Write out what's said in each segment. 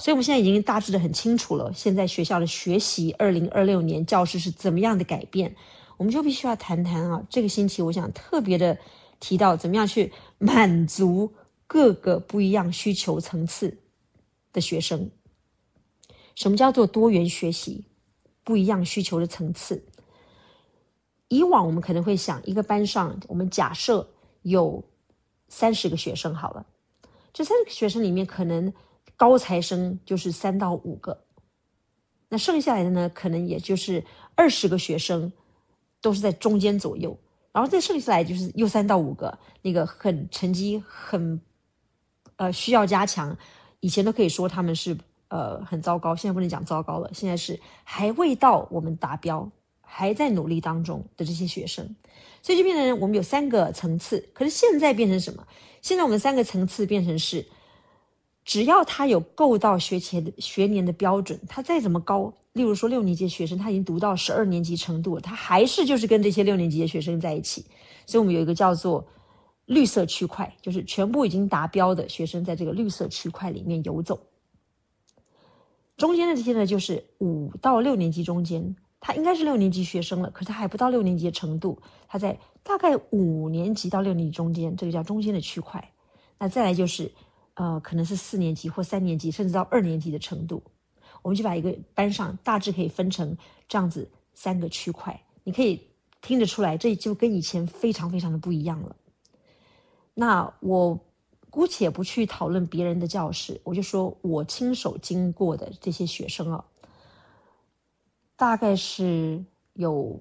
所以我们现在已经大致的很清楚了，现在学校的学习2026年教师是怎么样的改变，我们就必须要谈谈啊。这个星期我想特别的提到怎么样去满足各个不一样需求层次的学生。什么叫做多元学习？不一样需求的层次。以往我们可能会想，一个班上我们假设有30个学生好了，这30个学生里面可能高材生就是3到5个，那剩下来的呢，可能也就是20个学生都是在中间左右，然后再剩下来就是又3到5个，那个成绩很需要加强，以前都可以说他们是很糟糕，现在不能讲糟糕了，现在是还未到我们达标，还在努力当中的这些学生，所以就变成我们有3个层次。可是现在变成什么？现在我们3个层次变成是，只要他有够到学年的标准，他再怎么高，例如说6年级的学生，他已经读到12年级程度了，他还是就是跟这些6年级的学生在一起。所以我们有一个叫做绿色区块，就是全部已经达标的学生在这个绿色区块里面游走。中间的这些呢，就是5到6年级中间，他应该是6年级学生了，可是他还不到6年级的程度，他在大概5年级到6年级中间，这个叫中间的区块。那再来就是可能是4年级或3年级，甚至到2年级的程度。我们就把一个班上大致可以分成这样子3个区块，你可以听得出来，这就跟以前非常非常的不一样了。那我姑且不去讨论别人的教室，我就说我亲手经过的这些学生啊，大概是有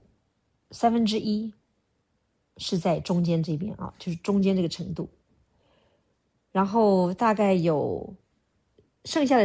1/3是在中间这边啊，就是中间这个程度，然后大概有剩下的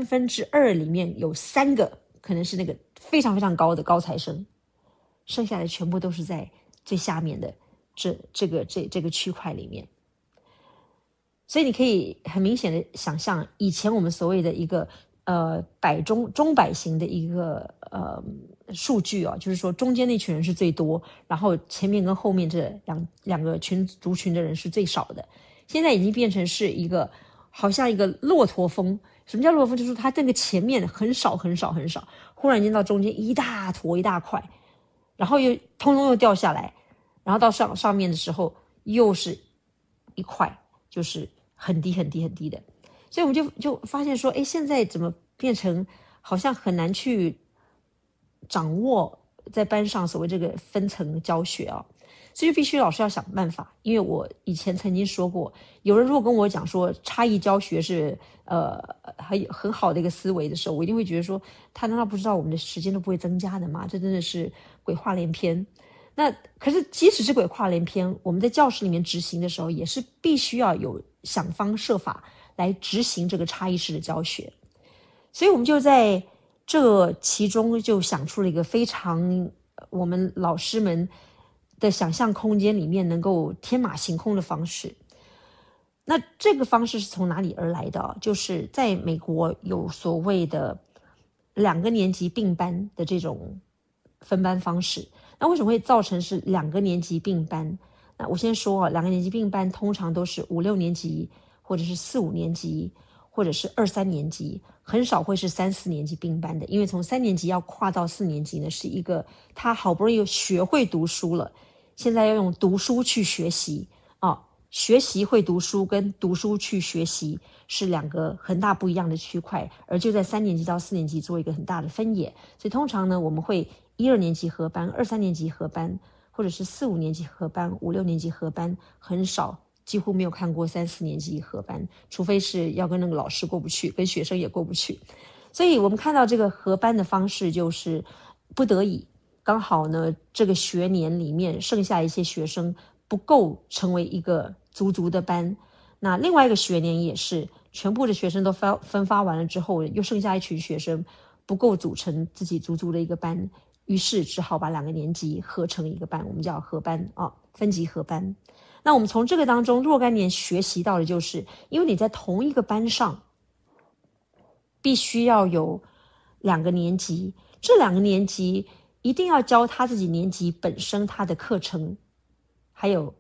2/3里面有3个可能是那个非常非常高的高材生，剩下的全部都是在最下面的这个区块里面。所以你可以很明显的想象，以前我们所谓的一个中百型的一个数据啊，就是说中间那群人是最多，然后前面跟后面这两个族群的人是最少的。现在已经变成是一个好像一个骆驼峰。什么叫骆驼峰？就是它这个前面很少很少很少，忽然间到中间一大坨一大块，然后又通通又掉下来，然后到上面的时候又是一块，就是很低很低很低的。所以我们就发现说，现在怎么变成好像很难去掌握在班上所谓这个分层教学啊，所以就必须老师要想办法。因为我以前曾经说过，有人如果跟我讲说差异教学是很好的一个思维的时候，我一定会觉得说，他难道不知道我们的时间都不会增加的吗？这真的是鬼话连篇。那可是即使是鬼话连篇，我们在教室里面执行的时候，也是必须要有想方设法来执行这个差异式的教学。所以我们就在这其中就想出了一个非常我们老师们的想象空间里面能够天马行空的方式。那这个方式是从哪里而来的？就是在美国有所谓的2个年级并班的这种分班方式。那为什么会造成是2个年级并班？那我先说2个年级并班通常都是5、6年级，或者是4、5年级，或者是2、3年级，很少会是3、4年级并班的。因为从3年级要跨到4年级呢，是一个他好不容易学会读书了，现在要用读书去学习啊。学习会读书跟读书去学习是2个很大不一样的区块，而就在3年级到4年级做一个很大的分野。所以通常呢，我们会1、2年级合班，2、3年级合班，或者是4、5年级合班，5、6年级合班，很少，几乎没有看过3、4年级合班，除非是要跟那个老师过不去，跟学生也过不去。所以我们看到这个合班的方式就是不得已，刚好呢这个学年里面剩下一些学生不够成为一个足的班，那另外一个学年也是全部的学生都分发完了之后，又剩下一群学生不够组成自己足的一个班，于是只好把2个年级合成一个班，我们叫合班啊，分级合班。那我们从这个当中若干年学习到的就是，因为你在同一个班上必须要有2个年级，这2个年级一定要教他自己年级本身他的课程，还有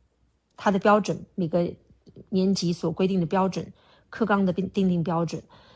他的标准，每个年级所规定的标准，课纲的定标准。